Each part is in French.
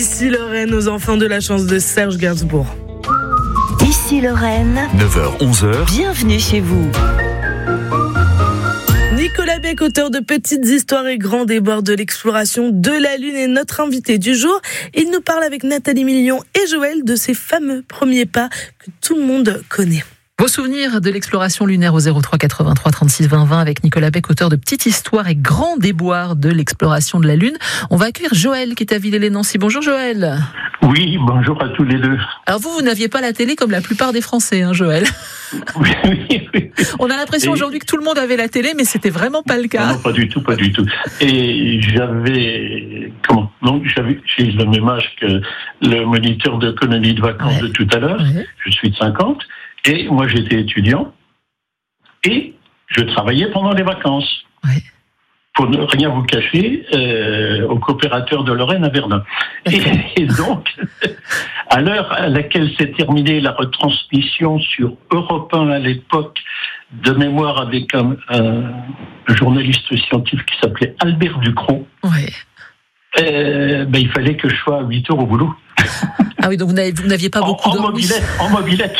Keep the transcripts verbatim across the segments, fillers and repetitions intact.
Ici Lorraine, aux enfants de la chance de Serge Gainsbourg. Ici Lorraine, neuf heures onze heures. Bienvenue chez vous. Nicolas Beck, auteur de Petites histoires et grands déboires de l'exploration de la Lune, est notre invité du jour. Il nous parle avec Nathalie Million et Joël de ces fameux premiers pas que tout le monde connaît. Vos souvenirs de l'exploration lunaire au zéro trois quatre-vingt-trois trente-six vingt vingt avec Nicolas Beck, auteur de Petites histoires et grands déboires de l'exploration de la Lune. On va accueillir Joël qui est à Villers-lès-Nancy. Bonjour Joël. Oui, bonjour à tous les deux. Alors vous, vous n'aviez pas la télé comme la plupart des Français, hein, Joël. Oui, oui, oui. On a l'impression Et... aujourd'hui que tout le monde avait la télé, mais c'était vraiment pas le cas. Non, pas du tout, pas du tout. Et j'avais, comment, donc j'avais, j'ai le même âge que le moniteur de colonie de vacances ouais. de tout à l'heure. Ouais. Je suis de cinquante. Et moi, j'étais étudiant et je travaillais pendant les vacances. Ouais. Pour ne rien vous cacher, euh, au coopérateur de Lorraine à Verdun. Et, et donc, à l'heure à laquelle s'est terminée la retransmission sur Europe un à l'époque, de mémoire avec un, un, un journaliste scientifique qui s'appelait Albert Ducrot, ouais. euh, ben, il fallait que je sois à huit heures au boulot. Ah oui, donc vous, n'avez, vous n'aviez pas en, beaucoup en dormi. Mobilette, en mobilette.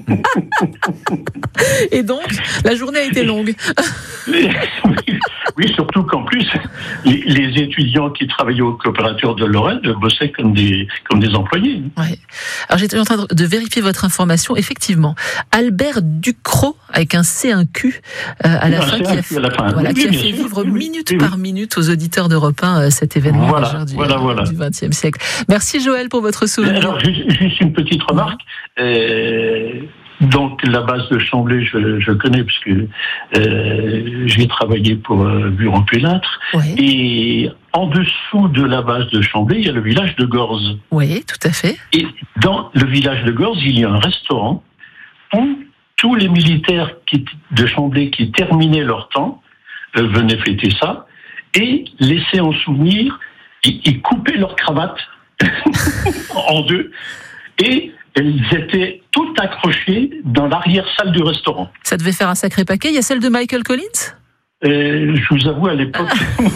Et donc, la journée a été longue. oui, oui, surtout qu'en plus, les, les étudiants qui travaillaient au coopérateur de Lorraine bossaient comme des, comme des employés. Ouais. Alors j'étais en train de vérifier votre information. Effectivement, Albert Ducrot, avec un C, un Q, euh, à la non, fin, qui a fait, voilà, oui, qui a fait sûr. vivre oui, minute oui, par oui. minute aux auditeurs d'Europe un euh, cet événement voilà, majeur du, voilà, voilà. du vingtième siècle. Merci Joël pour votre souvenir. Alors, juste, juste une petite remarque. Euh, donc, la base de Chambly, je, je connais parce que euh, j'ai travaillé pour euh, Bureau Pénâtre. Oui. Et en dessous de la base de Chambly, il y a le village de Gorze. Oui, tout à fait. Et dans le village de Gorze, il y a un restaurant où tous les militaires qui, de Chambly qui terminaient leur temps euh, venaient fêter ça et laissaient en souvenir, ils, ils coupaient leur cravate en deux et elles étaient toutes accrochées dans l'arrière-salle du restaurant. Ça devait faire un sacré paquet. Il y a celle de Michael Collins ? euh, Je vous avoue, à l'époque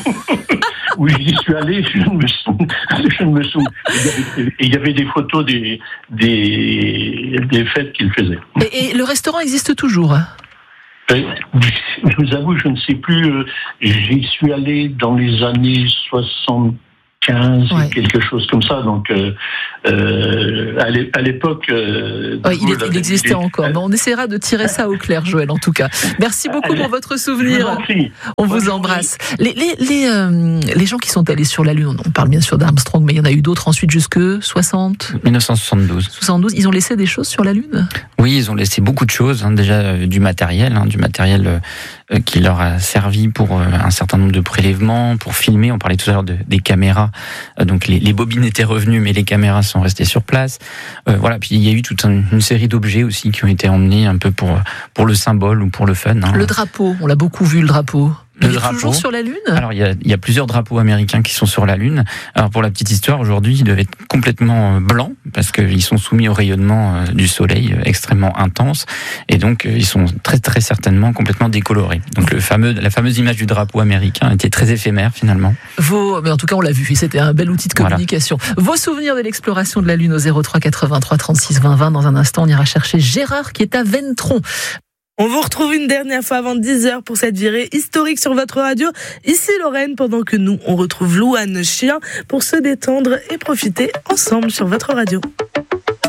où j'y suis allé, je ne me souviens. Je ne me souviens. Et il y avait des photos des, des, des fêtes qu'il faisait. Et, et le restaurant existe toujours ? euh, Je vous avoue, je ne sais plus. Euh, j'y suis allé dans les années soixante-quinze, ouais. quelque chose comme ça. Donc, euh, euh, à l'époque... Euh, ouais, il, est, il existait il est... encore. Mais on essaiera de tirer ça au clair, Joël, en tout cas. Merci beaucoup pour votre souvenir. On vous embrasse. Les, les, les, euh, les gens qui sont allés sur la Lune, on parle bien sûr d'Armstrong, mais il y en a eu d'autres ensuite jusque soixante dix-neuf cent soixante-douze. soixante-douze. Ils ont laissé des choses sur la Lune ? Oui, ils ont laissé beaucoup de choses. Hein, déjà euh, du matériel, hein, du matériel euh, qui leur a servi pour euh, un certain nombre de prélèvements, pour filmer. On parlait tout à l'heure de, des caméras. Euh, donc les, les bobines étaient revenues, mais les caméras sont restées sur place. Euh, voilà. Puis il y a eu toute un, une série d'objets aussi qui ont été emmenés un peu pour pour le symbole ou pour le fun. Hein. Le drapeau, on l'a beaucoup vu, le drapeau. Le il est drapeau. toujours sur la Lune ? Alors, il y a, il y a plusieurs drapeaux américains qui sont sur la Lune. Alors, pour la petite histoire, aujourd'hui, ils devaient être complètement blancs parce qu'ils sont soumis au rayonnement du soleil extrêmement intense. Et donc, ils sont très, très certainement complètement décolorés. Donc, le fameux, la fameuse image du drapeau américain était très éphémère, finalement. Vos, mais en tout cas, on l'a vu. C'était un bel outil de communication. Voilà. Vos souvenirs de l'exploration de la Lune au zéro trois quatre-vingt-trois trente-six vingt vingt. Dans un instant, on ira chercher Gérard qui est à Ventron. On vous retrouve une dernière fois avant dix heures pour cette virée historique sur votre radio. Ici Lorraine, pendant que nous, on retrouve Louane Chien pour se détendre et profiter ensemble sur votre radio.